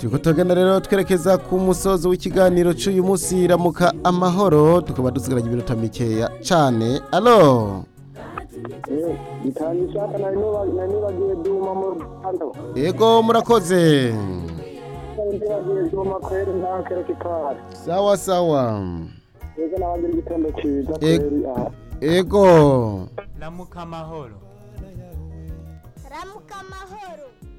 turiko tugenda rero twerekeza ku musozo w'ikiganiro c'uyu munsi ramuka amahoro tukaba dusigaranye iminota mikeya cane. Alo bitangishaka nari bagiye duma mu Rwanda. ego murakoze. Bagiye duma kweri ntakere kipara. Sawa sawa. Ego nabagira igitondo ciza E- kweri aha. ego Ramuka amahoro. Ramuka amahoro.